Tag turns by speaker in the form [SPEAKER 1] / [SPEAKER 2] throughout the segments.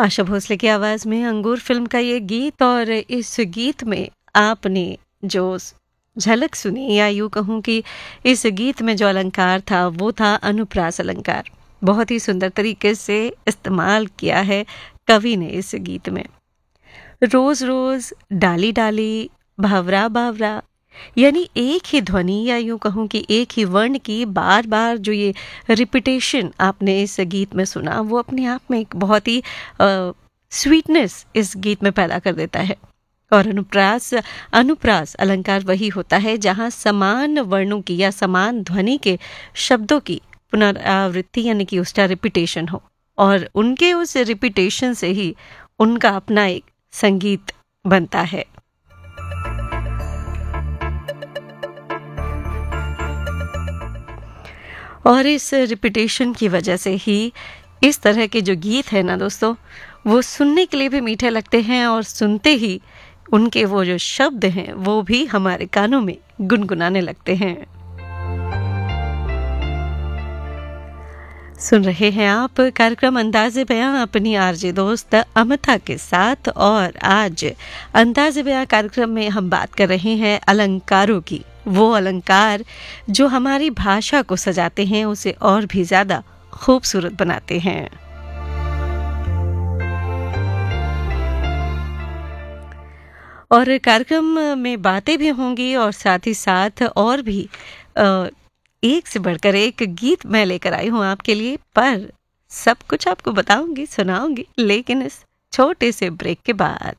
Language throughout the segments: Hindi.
[SPEAKER 1] आशा भोसले की आवाज में अंगूर फिल्म का ये गीत, और इस गीत में आपने जो झलक सुनी, या यूं कहूं कि इस गीत में जो अलंकार था वो था अनुप्रास अलंकार। बहुत ही सुंदर तरीके से इस्तेमाल किया है कवि ने इस गीत में। रोज रोज, डाली डाली, भावरा भावरा, यानी एक ही ध्वनि या यूं कहूं कि एक ही वर्ण की बार बार जो ये रिपीटेशन आपने इस गीत में सुना, वो अपने आप में एक बहुत ही स्वीटनेस इस गीत में पैदा कर देता है। और अनुप्रास अलंकार वही होता है जहां समान वर्णों की या समान ध्वनि के शब्दों की पुनरावृत्ति यानी कि उसका रिपीटेशन हो, और उनके उस रिपीटेशन से ही उनका अपना एक संगीत बनता है। और इस रिपीटेशन की वजह से ही इस तरह के जो गीत है ना दोस्तों, वो सुनने के लिए भी मीठे लगते हैं, और सुनते ही उनके वो जो शब्द हैं वो भी हमारे कानों में गुनगुनाने लगते हैं। सुन रहे हैं आप कार्यक्रम अंदाज़े बयां अपनी आरजे दोस्त अमिता के साथ, और आज अंदाज़े बयां कार्यक्रम में हम बात कर रहे हैं अलंकारों की। वो अलंकार जो हमारी भाषा को सजाते हैं, उसे और भी ज्यादा खूबसूरत बनाते हैं। और कार्यक्रम में बातें भी होंगी, और साथ ही साथ और भी एक से बढ़कर एक गीत मैं लेकर आई हूं आपके लिए, पर सब कुछ आपको बताऊंगी, सुनाऊंगी, लेकिन इस छोटे से ब्रेक के बाद।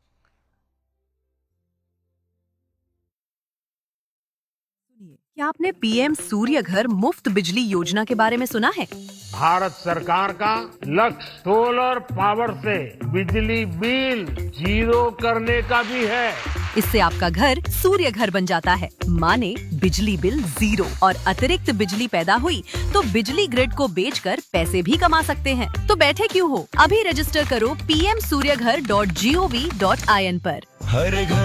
[SPEAKER 2] क्या आपने पीएम सूर्य घर मुफ्त बिजली योजना के बारे में सुना है?
[SPEAKER 3] भारत सरकार का लक्ष्य सोलर पावर से बिजली बिल जीरो करने का भी है।
[SPEAKER 2] इससे आपका घर सूर्य घर बन जाता है, माने बिजली बिल जीरो, और अतिरिक्त बिजली पैदा हुई तो बिजली ग्रिड को बेचकर पैसे भी कमा सकते हैं। तो बैठे क्यों हो, अभी रजिस्टर करो pmsuryaghar.gov.in पर।